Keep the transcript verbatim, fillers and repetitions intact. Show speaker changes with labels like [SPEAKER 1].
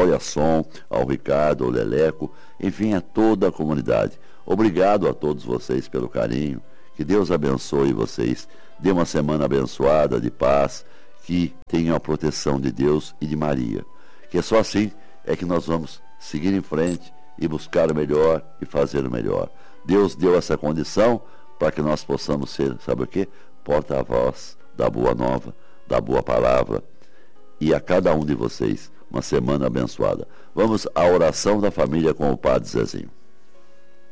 [SPEAKER 1] Cláudia Som, ao Ricardo, ao Leleco, enfim, a toda a comunidade. Obrigado a todos vocês pelo carinho. Que Deus abençoe vocês. Dê uma semana abençoada, de paz, que tenham a proteção de Deus e de Maria. Que é só assim é que nós vamos seguir em frente e buscar o melhor e fazer o melhor. Deus deu essa condição para que nós possamos ser, sabe o quê? Porta-voz da boa nova, da boa palavra. E a cada um de vocês, uma semana abençoada. Vamos à oração da família com o Padre Zezinho.